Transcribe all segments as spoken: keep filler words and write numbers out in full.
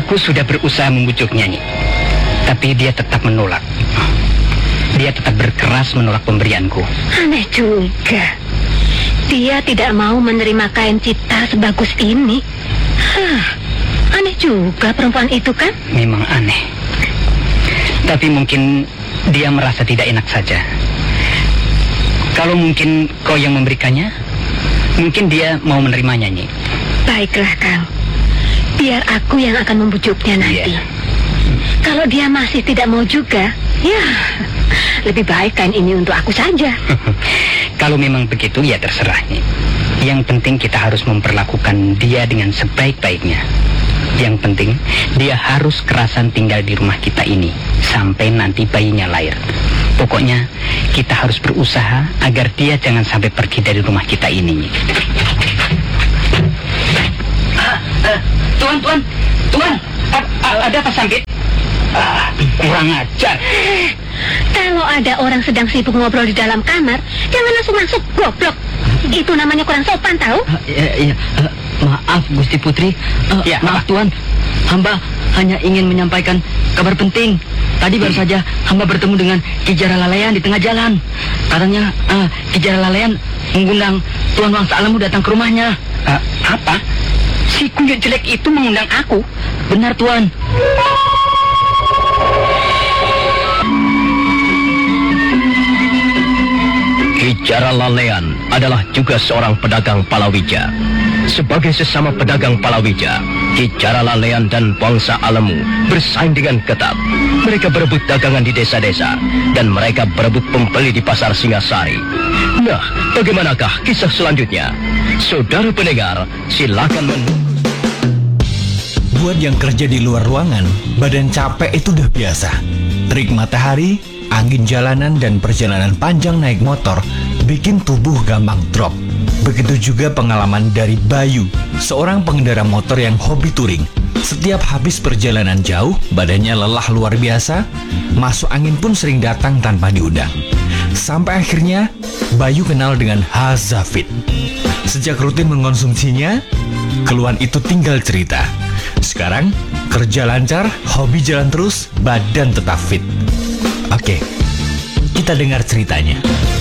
Aku sudah berusaha membujuknya, Nyi. Tapi dia tetap menolak. Dia tetap berkeras menolak pemberianku. Aneh juga. Dia tidak mau menerima kain cita sebagus ini. Hah, aneh juga perempuan itu kan? Memang aneh. Tapi mungkin dia merasa tidak enak saja. Kalau mungkin kau yang memberikannya, mungkin dia mau menerimanya, Nyi. Baiklah, Kang. Biar aku yang akan membujuknya nanti. Yeah. Kalau dia masih tidak mau juga, ya lebih baik kain ini untuk aku saja. Kalau memang begitu, ya terserah, Nyi. Yang penting kita harus memperlakukan dia dengan sebaik-baiknya. Yang penting dia harus kerasan tinggal di rumah kita ini sampai nanti bayinya lahir. Pokoknya kita harus berusaha agar dia jangan sampai pergi dari rumah kita ini, Nyi. Ah, uh, Tuan, Tuan, Tuan, ada apa Sambit? Ah, kurang ajar. Kalau ada orang sedang sibuk ngobrol di dalam kamar, jangan langsung masuk, goblok. Itu namanya kurang sopan, tahu? Uh, ya, ya, uh, maaf, Gusti Putri. Uh, ya, maaf, Tuan. Hamba hanya ingin menyampaikan kabar penting. Tadi baru saja hamba bertemu dengan Ki Jaralalayan di tengah jalan. Katanya uh, Ki Jaralalayan mengundang Tuan Wangsa Alamu datang ke rumahnya. Uh, apa? Si kunyit jelek itu mengundang aku? Benar, Tuan. Ki Jaralalayan adalah juga seorang pedagang palawija. Sebagai sesama pedagang palawija, Ki Jaralalayan dan Wangsa Alamu bersaing dengan ketat. Mereka berebut dagangan di desa-desa dan mereka berebut pembeli di pasar Singasari. Nah, bagaimanakah kisah selanjutnya? Saudara pendengar, silakan menunggu. Buat yang kerja di luar ruangan, badan capek itu udah biasa. Terik matahari, angin jalanan, dan perjalanan panjang naik motor bikin tubuh gampang drop. Begitu juga pengalaman dari Bayu, seorang pengendara motor yang hobi touring. Setiap habis perjalanan jauh, badannya lelah luar biasa, masuk angin pun sering datang tanpa diundang. Sampai akhirnya, Bayu kenal dengan Hazafit. Sejak rutin mengkonsumsinya, keluhan itu tinggal cerita. Sekarang, kerja lancar, hobi jalan terus, badan tetap fit. Oke, kita dengar ceritanya.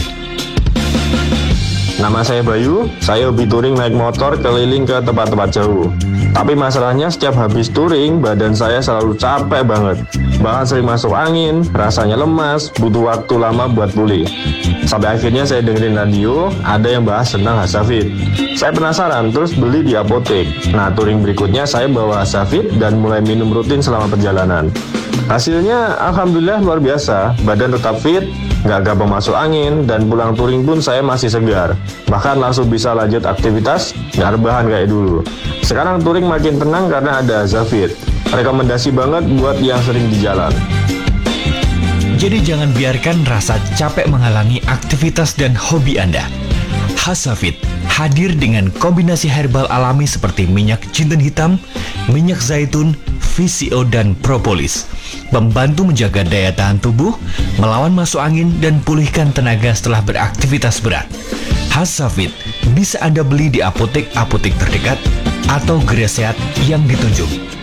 Nama saya Bayu, saya hobi touring naik motor keliling ke tempat-tempat jauh. Tapi masalahnya setiap habis touring, badan saya selalu capek banget. Bahkan sering masuk angin, rasanya lemas, butuh waktu lama buat pulih. Sampai akhirnya saya dengerin radio, ada yang bahas tentang Hazafit. Saya penasaran, terus beli di apotek. Nah, touring berikutnya saya bawa Hazafit dan mulai minum rutin selama perjalanan. Hasilnya alhamdulillah luar biasa, badan tetap fit, nggak gampang masuk angin, dan pulang touring pun saya masih segar. Bahkan langsung bisa lanjut aktivitas, nggak rebahan kayak dulu. Sekarang touring makin tenang karena ada Hazafit. Rekomendasi banget buat yang sering di jalan. Jadi jangan biarkan rasa capek menghalangi aktivitas dan hobi Anda. Hazafit hadir dengan kombinasi herbal alami seperti minyak jinten hitam, minyak zaitun, V C O, dan propolis. Membantu menjaga daya tahan tubuh, melawan masuk angin, dan pulihkan tenaga setelah beraktivitas berat. Hazafit bisa Anda beli di apotek-apotek terdekat atau gerai sehat yang ditunjuk.